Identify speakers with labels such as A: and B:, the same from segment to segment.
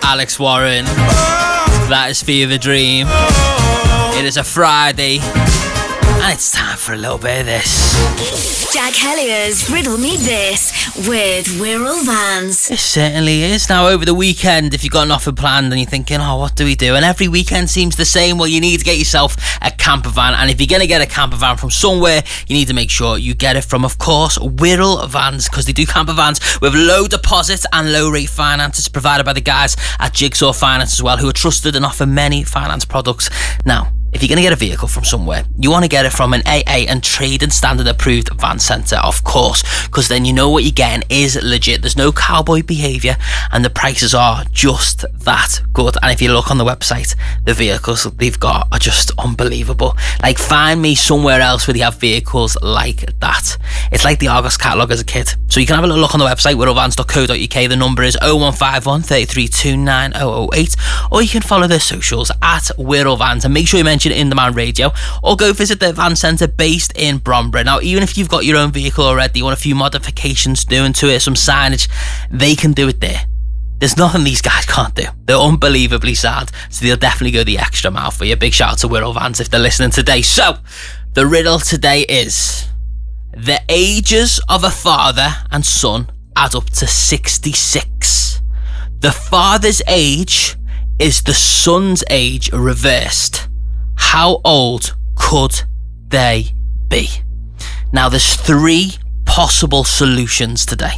A: Alex Warren. That is Fear the Dream. It is a Friday, and it's time for a little bit of this.
B: Jack Hellier's Riddle Me This with Wirral Vans.
A: It certainly is. Now, over the weekend, if you've got nothing planned and you're thinking, oh, what do we do? And every weekend seems the same. Well, you need to get yourself a camper van. And if you're going to get a camper van from somewhere, you need to make sure you get it from, of course, Wirral Vans, because they do camper vans with low deposit and low rate finances provided by the guys at Jigsaw Finance as well, who are trusted and offer many finance products. Now, if you're going to get a vehicle from somewhere, you want to get it from an AA and trade and standard approved van centre, of course, because then you know what you're getting is legit. There's no cowboy behaviour and the prices are just that good. And if you look on the website, the vehicles they've got are just unbelievable. Like, find me somewhere else where they have vehicles like that. It's like the Argos catalogue as a kid. So you can have a little look on the website, wirralvans.co.uk. The number is 0151 33 9008, or you can follow their socials at Wirral Vans and make sure you mention In The Man Radio, or go visit their van centre based in Bromborough. Now, even if you've got your own vehicle already, you want a few modifications doing to it, some signage, they can do it there. There's nothing these guys can't do. They're unbelievably sad, so they'll definitely go the extra mile for you. Big shout out to Wirral Vans if they're listening today. So, the riddle today is: the ages of a father and son add up to 66. The father's age is the son's age reversed. How old could they be? Now, there's 3 possible solutions today.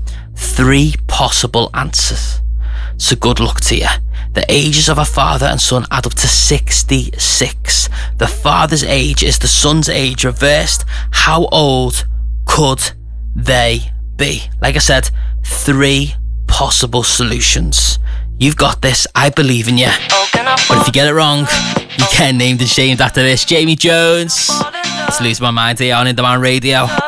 A: 3 possible answers. So good luck to you. The ages of a father and son add up to 66. The father's age is the son's age reversed. How old could they be? Like I said, 3 possible solutions. You've got this. I believe in you. But if you get it wrong, you get named and shamed after this. Jamie Jones. Let's lose my mind here on In The Man Radio.